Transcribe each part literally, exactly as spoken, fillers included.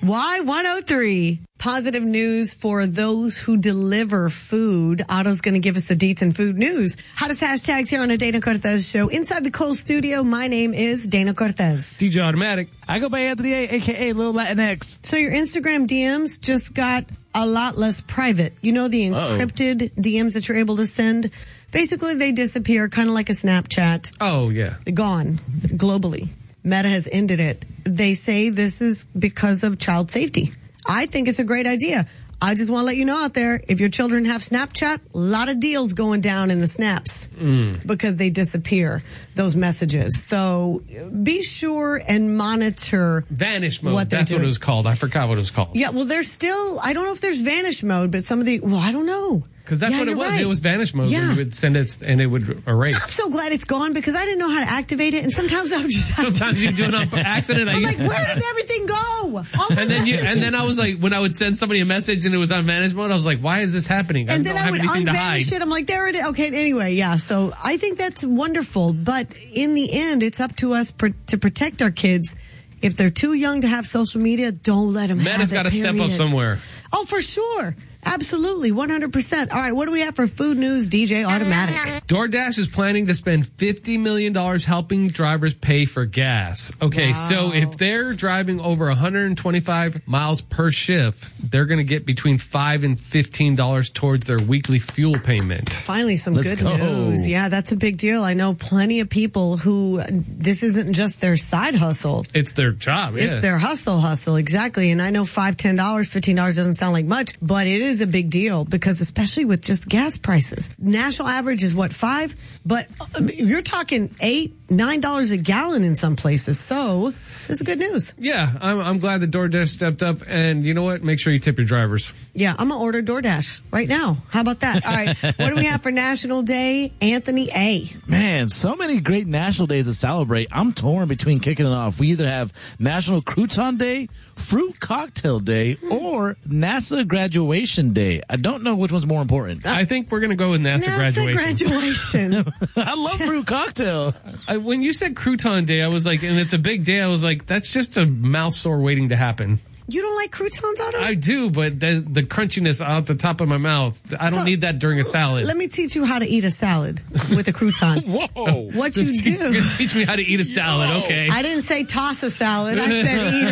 Y one oh three. Positive news for those who deliver food. Otto's going to give us the deets and food news. Hottest hashtags here on the Dana Cortez Show. Inside the Kohl studio, my name is Dana Cortez. D J Automatic. I go by Anthony A, a k a. Lil Latinx. So your Instagram D Ms just got a lot less private. You know the encrypted Uh-oh. D Ms that you're able to send? Basically, they disappear, kind of like a Snapchat. Oh, yeah. Gone globally. Meta has ended it. They say this is because of child safety. I think it's a great idea. I just want to let you know out there, if your children have Snapchat, a lot of deals going down in the snaps mm. because they disappear, those messages. So be sure and monitor. Vanish mode. What That's doing. what it was called. I forgot what it was called. Yeah, well, there's still, I don't know if there's vanish mode, but some of the, well, I don't know. Because that's yeah, what it was. Right. It was vanish mode. Yeah. You would send it and it would erase. I'm so glad it's gone because I didn't know how to activate it. And sometimes I'm just. Sometimes you do it on accident. I'm like, where did everything go? Oh and then you, and then I was like, when I would send somebody a message and it was on vanish mode, I was like, why is this happening? I and don't then I have would anything to hide. unvanish it. I'm like, there it is. Okay, anyway, yeah. So I think that's wonderful. But in the end, it's up to us pr- to protect our kids. If they're too young to have social media, don't let them Meta's have it. got to step up somewhere. Oh, for sure. Absolutely, one hundred percent. All right, what do we have for food news, D J Automatic? DoorDash is planning to spend fifty million dollars helping drivers pay for gas. Okay, wow. So if they're driving over one hundred twenty-five miles per shift, they're going to get between five dollars and fifteen dollars towards their weekly fuel payment. Finally, some Let's good go. news. Yeah, that's a big deal. I know plenty of people who this isn't just their side hustle. It's their job. It's yeah. their hustle hustle, exactly. And I know five dollars, ten dollars, fifteen dollars doesn't sound like much, but it is a big deal because especially with just gas prices. National average is what, five? But you're talking eight, nine dollars a gallon in some places. So this is good news. Yeah, I'm, I'm glad that DoorDash stepped up. And you know what? Make sure you tip your drivers. Yeah, I'm going to order DoorDash right now. How about that? All right, what do we have for National Day? Anthony A. Man, so many great national days to celebrate. I'm torn between kicking it off. We either have National Crouton Day, Fruit Cocktail Day, or NASA Graduation Day. I don't know which one's more important. I think we're going to go with NASA, NASA graduation. graduation. I love Fruit Cocktail. I, when you said Crouton Day, I was like, and it's a big day, I was like, that's just a mouth sore waiting to happen. You don't like croutons, Otto? I do, but the, the crunchiness out the top of my mouth, I don't so, need that during a salad. Let me teach you how to eat a salad with a crouton. Whoa. What you do. You're going to teach me how to eat a salad, Yo. Okay. I didn't say toss a salad. I said eat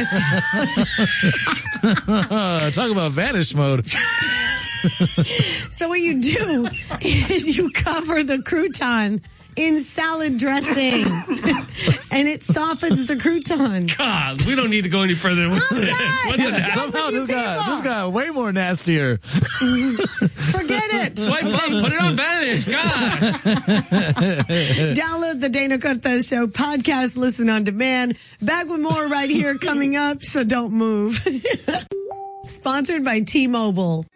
a salad. Talk about vanish mode. So what you do is you cover the crouton in salad dressing, and it softens the crouton. God, we don't need to go any further with oh, this. What's yeah, somehow this got, this got way more nastier. Forget it. Swipe up, put it on Vanish. Gosh. Download the Dana Cortez Show podcast, listen on demand. Back with more right here coming up, so don't move. Sponsored by T-Mobile.